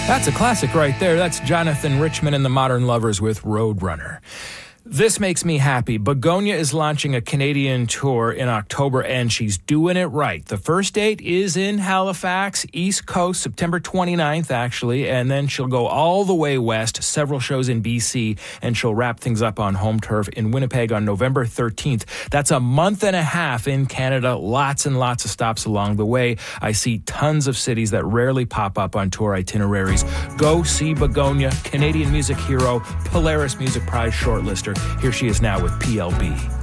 That's a classic right there. That's Jonathan Richman and the Modern Lovers with Roadrunner. This makes me happy. Begonia is launching a Canadian tour in October, and she's doing it right. The first date is in Halifax, East Coast, September 29th, actually, and then she'll go all the way west, several shows in BC, and she'll wrap things up on home turf in Winnipeg on November 13th. That's a month and a half in Canada, lots and lots of stops along the way. I see tons of cities that rarely pop up on tour itineraries. Go see Begonia, Canadian music hero, Polaris Music Prize shortlister. Here she is now with PLB.